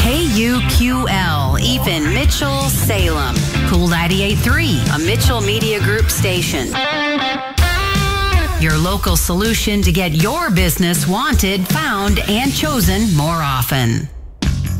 KUQL, even Mitchell, Salem. Cool 98.3, a Mitchell Media Group station. Your local solution to get your business wanted, found, and chosen more often.